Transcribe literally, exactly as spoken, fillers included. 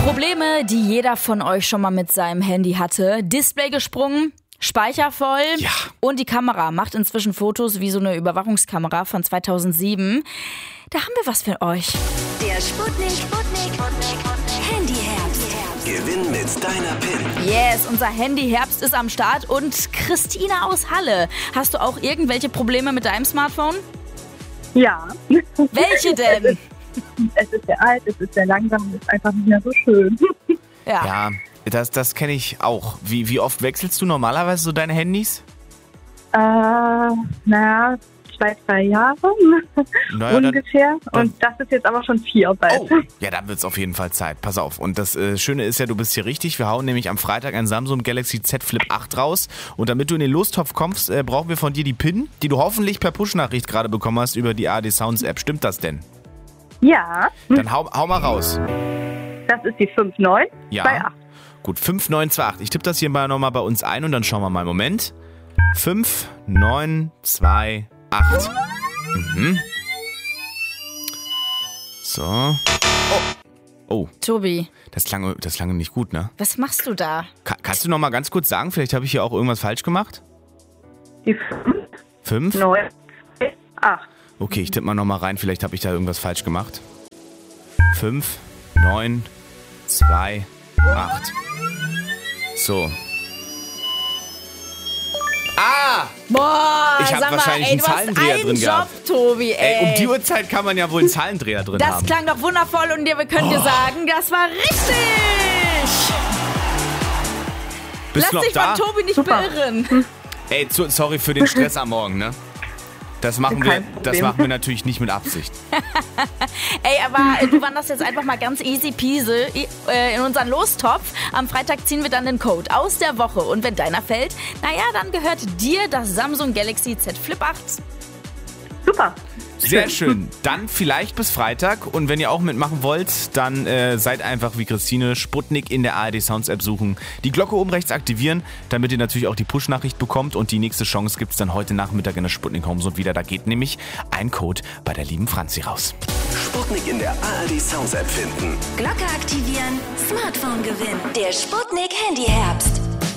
Probleme, die jeder von euch schon mal mit seinem Handy hatte. Display gesprungen, Speicher voll Ja. und die Kamera macht inzwischen Fotos wie so eine Überwachungskamera von zweitausendsieben. Da haben wir was für euch. Der Sputnik, Sputnik, Handyherbst. Gewinn mit deiner PIN. Yes, unser Handyherbst ist am Start und Christina aus Halle. Hast du auch irgendwelche Probleme mit deinem Smartphone? Ja. Welche denn? Es ist sehr alt, es ist sehr langsam, es ist einfach nicht mehr so schön. Ja. Ja, das, das kenne ich auch. Wie, wie oft wechselst du normalerweise so deine Handys? Äh, naja, zwei, drei Jahre Naja, dann- ungefähr. dann- Und das ist jetzt aber schon vier bald. Oh, ja, dann wird's auf jeden Fall Zeit. Pass auf. Und das äh, Schöne ist ja, du bist hier richtig. Wir hauen nämlich am Freitag ein Samsung Galaxy Z Flip acht raus. Und damit du in den Lostopf kommst, äh, brauchen wir von dir die PIN, die du hoffentlich per Push-Nachricht gerade bekommen hast über die A R D Sounds App. Stimmt das denn? Ja, Dann hau, hau mal raus. das ist die fünf neun Ja. zwei acht. Gut, fünf neun zwei acht. Ich tippe das hier mal nochmal bei uns ein und dann schauen wir mal. Moment. fünf neun zwei acht. Mhm. So. Oh. Oh, Tobi, das klang, das klang nicht gut, ne? was machst du da? Ka- kannst du noch mal ganz kurz sagen, vielleicht habe ich hier auch irgendwas falsch gemacht? Die fünf Fünf? neun zwei acht. Okay, ich tippe mal noch mal rein, vielleicht habe ich da irgendwas falsch gemacht. Fünf, neun, zwei, acht. So. Ah! Boah, Ich hab sag mal, wahrscheinlich ey, einen du hast Zahlendreher einen drin Job, gehabt. Tobi, ey. Ey, um die Uhrzeit kann man ja wohl einen Zahlendreher drin Das haben. klang doch wundervoll und wir können dir sagen, das war richtig. Bist Lass du noch dich da? von Tobi nicht Super. beirren. Ey, zu, sorry für den Stress am Morgen, ne? Das machen, wir, Kein das Problem. machen wir natürlich nicht mit Absicht. Ey, aber äh, du wanderst jetzt einfach mal ganz easy peasy äh, in unseren Lostopf. Am Freitag ziehen wir dann den Code aus der Woche. Und wenn deiner fällt, naja, dann gehört dir das Samsung Galaxy Z Flip acht. Super. Sehr schön. Dann vielleicht bis Freitag. Und wenn ihr auch mitmachen wollt, dann äh, seid einfach wie Christine, Sputnik in der A R D Sounds App suchen, die Glocke oben rechts aktivieren, damit ihr natürlich auch die Push-Nachricht bekommt. Und die nächste Chance gibt es dann heute Nachmittag in der Sputnik Homezone wieder. Da geht nämlich ein Code bei der lieben Franzi raus. Sputnik in der A R D Sounds App finden. Glocke aktivieren, Smartphone gewinnen. Der Sputnik Handyherbst.